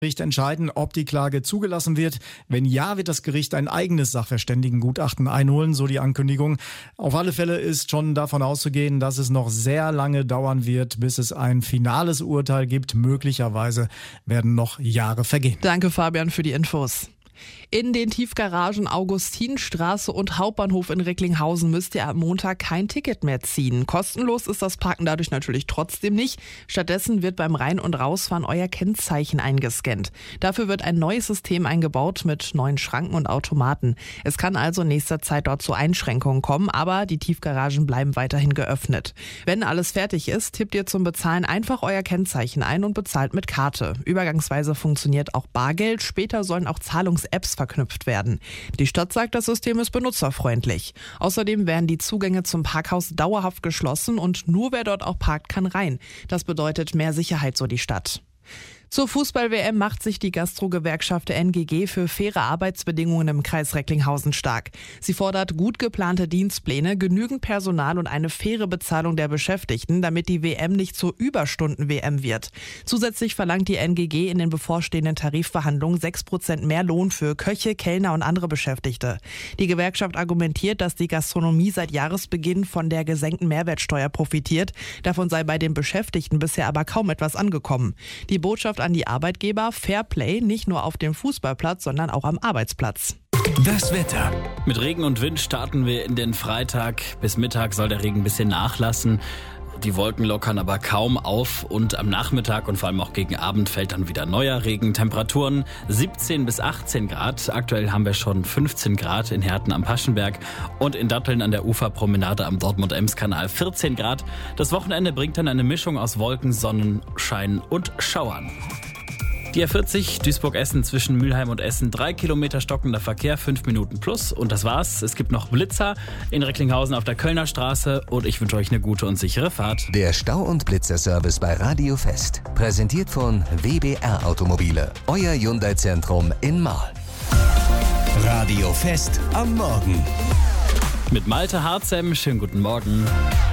Gericht entscheiden, ob die Klage zugelassen wird. Wenn ja, wird das Gericht ein eigenes Sachverständigengutachten einholen, so die Ankündigung. Auf alle Fälle ist schon davon auszugehen, dass es noch sehr lange dauern wird, bis es ein finales Urteil gibt. Möglicherweise werden noch Jahre vergehen. Danke, Fabian, für die Infos. In den Tiefgaragen Augustinstraße und Hauptbahnhof in Recklinghausen müsst ihr am Montag kein Ticket mehr ziehen. Kostenlos ist das Parken dadurch natürlich trotzdem nicht. Stattdessen wird beim Rein- und Rausfahren euer Kennzeichen eingescannt. Dafür wird ein neues System eingebaut mit neuen Schranken und Automaten. Es kann also in nächster Zeit dort zu Einschränkungen kommen, aber die Tiefgaragen bleiben weiterhin geöffnet. Wenn alles fertig ist, tippt ihr zum Bezahlen einfach euer Kennzeichen ein und bezahlt mit Karte. Übergangsweise funktioniert auch Bargeld. Später sollen auch Zahlungs-Apps verknüpft werden. Die Stadt sagt, das System ist benutzerfreundlich. Außerdem werden die Zugänge zum Parkhaus dauerhaft geschlossen und nur wer dort auch parkt, kann rein. Das bedeutet mehr Sicherheit, so die Stadt. Zur Fußball-WM macht sich die Gastro-Gewerkschaft der NGG für faire Arbeitsbedingungen im Kreis Recklinghausen stark. Sie fordert gut geplante Dienstpläne, genügend Personal und eine faire Bezahlung der Beschäftigten, damit die WM nicht zur Überstunden-WM wird. Zusätzlich verlangt die NGG in den bevorstehenden Tarifverhandlungen 6% mehr Lohn für Köche, Kellner und andere Beschäftigte. Die Gewerkschaft argumentiert, dass die Gastronomie seit Jahresbeginn von der gesenkten Mehrwertsteuer profitiert. Davon sei bei den Beschäftigten bisher aber kaum etwas angekommen. Die Botschaft an die Arbeitgeber: Fairplay nicht nur auf dem Fußballplatz, sondern auch am Arbeitsplatz. Das Wetter. Mit Regen und Wind starten wir in den Freitag. Bis Mittag soll der Regen ein bisschen nachlassen. Die Wolken lockern aber kaum auf und am Nachmittag und vor allem auch gegen Abend fällt dann wieder neuer Regen. Temperaturen 17 bis 18 Grad. Aktuell haben wir schon 15 Grad in Herten am Paschenberg und in Datteln an der Uferpromenade am Dortmund-Ems-Kanal 14 Grad. Das Wochenende bringt dann eine Mischung aus Wolken, Sonnenschein und Schauern. Die A40 Duisburg-Essen zwischen Mülheim und Essen, 3 Kilometer stockender Verkehr, 5 Minuten plus. Und das war's. Es gibt noch Blitzer in Recklinghausen auf der Kölner Straße und ich wünsche euch eine gute und sichere Fahrt. Der Stau- und Blitzerservice bei Radio Fest. Präsentiert von WBR Automobile. Euer Hyundai-Zentrum in Marl. Radio Fest am Morgen. Mit Malte Harzem, schönen guten Morgen.